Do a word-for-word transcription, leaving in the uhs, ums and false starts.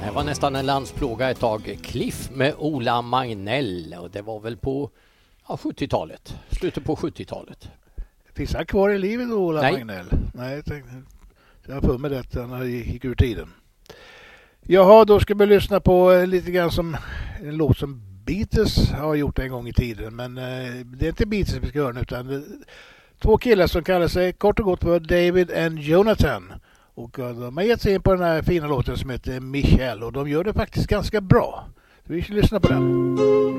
Det var nästan en landsplåga ett tag. Cliff med Ola Magnell. Och det var väl på ja, sjuttiotalet. Slutet på sjuttiotalet. Finns han kvar i livet, Ola Nej. Magnell? Nej, jag tänkte... Jag har för mig det, han gick ur tiden. Jaha, då ska vi lyssna på lite grann som en låt som Beatles har gjort en gång i tiden. Men eh, det är inte Beatles vi ska höra, utan det, två killar som kallar sig kort och gott för David and Jonathan. Och uh, de har gett sig in på den här fina låten som heter Michelle. Och de gör det faktiskt ganska bra. Så vi ska lyssna på den.